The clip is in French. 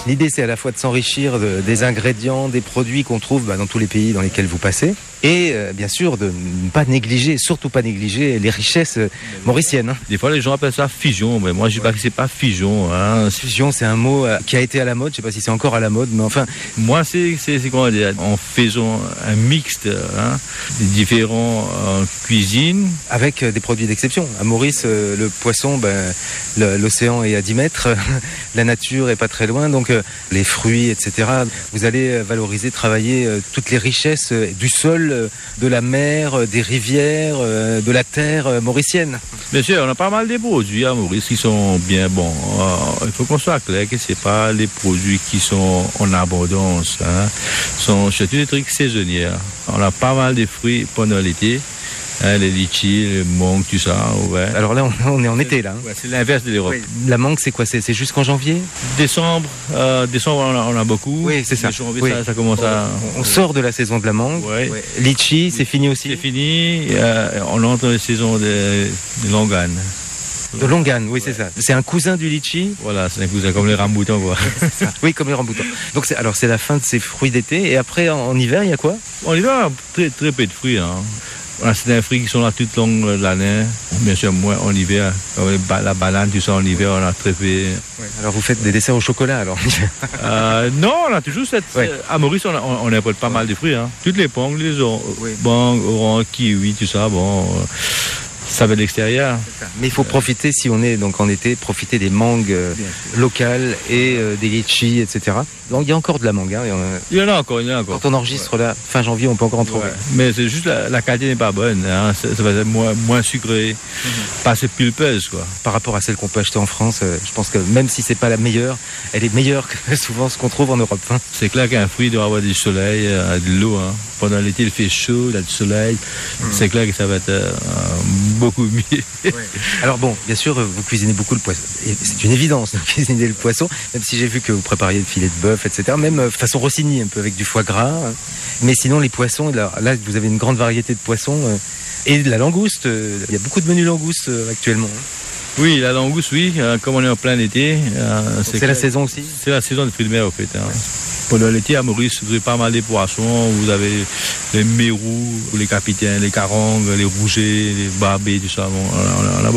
L'idée, c'est à la fois de s'enrichir des ingrédients, des produits qu'on trouve dans tous les pays dans lesquels vous passez. Et bien sûr, de ne pas négliger, surtout pas négliger les richesses mauriciennes. Hein. Des fois, les gens appellent ça fusion, mais moi, je dis pas que c'est pas fusion. Hein. Fusion, c'est un mot qui a été à la mode. Je sais pas si c'est encore à la mode, mais enfin. Moi, c'est comment dire, en faisant un mixte, des différents cuisines. Avec des produits d'exception. À Maurice, le poisson, l'océan est à 10 mètres, la nature est pas très loin, donc les fruits, etc. Vous allez valoriser, travailler toutes les richesses du sol, de la mer, des rivières, de la terre mauricienne. Bien sûr, on a pas mal de produits à Maurice qui sont bien bons. Il faut qu'on soit clair que c'est pas les produits qui sont en abondance. Sont surtout des trucs saisonniers. On a pas mal de fruits pendant l'été. Les litchis, les mangues, tout ça. Ouais. Alors là, on est en été, là. Ouais, c'est l'inverse de l'Europe. Oui. La mangue, c'est quoi? C'est jusqu'en janvier? Décembre, on a beaucoup. Oui, c'est ça. Janvier, oui. ça commence à... On sort de la saison de la mangue. Ouais. Litchi, c'est fini aussi? C'est fini. On entre dans la saison de Longan. De Longan, oui, c'est ça. C'est un cousin du litchi. Voilà, c'est un cousin comme les ramboutans, quoi. Oui, comme les ramboutans. Donc, c'est la fin de ces fruits d'été. Et après, en hiver, il y a quoi? En hiver, très, très peu de fruits. On a certains fruits qui sont là toute longue de l'année. Bien sûr, moins en hiver. La banane, tout ça, en hiver, on a très peu. Ouais. Alors, vous faites des desserts au chocolat, alors? Non, on a toujours cette... Ouais. À Maurice, on importe pas mal de fruits. Toutes les pommes, les oranges, kiwi, tout ça, ça va de l'extérieur. Mais il faut profiter, si on est donc en été, profiter des mangues locales et des litchis, etc. Donc il y a encore de la mangue. Il y en a encore. Quand on enregistre là, fin janvier, on peut encore en trouver. Mais c'est juste la qualité n'est pas bonne. Ça va être moins sucré, pas assez pulpeuse, quoi. Par rapport à celle qu'on peut acheter en France, je pense que même si c'est pas la meilleure, elle est meilleure que souvent ce qu'on trouve en Europe. C'est clair qu'un fruit doit avoir du soleil, de l'eau. Pendant l'été, il fait chaud, il y a du soleil. C'est clair que ça va être beaucoup mieux. Alors bon, bien sûr, vous cuisinez beaucoup le poisson. Et c'est une évidence de cuisiner le poisson, même si j'ai vu que vous prépariez le filet de bœuf, etc. Même façon Rossini, un peu avec du foie gras. Mais sinon, les poissons, là vous avez une grande variété de poissons. Et de la langouste, il y a beaucoup de menus langouste actuellement. Oui, la langouste, oui. Comme on est en plein été. C'est la saison aussi? C'est la saison de fruits de mer, en fait. Pendant l'été, à Maurice, vous avez pas mal de poissons. Vous avez les mérous, les capitaines, les carangues, les rougets, les barbets, tout ça. On a